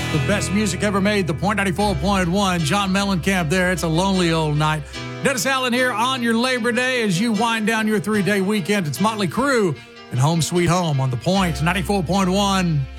The best music ever made, the Point 94.1. John Mellencamp there. It's a lonely old night. Dennis Allen here on your Labor Day as you wind down your 3-day weekend. It's Motley Crue and Home Sweet Home on the Point 94.1.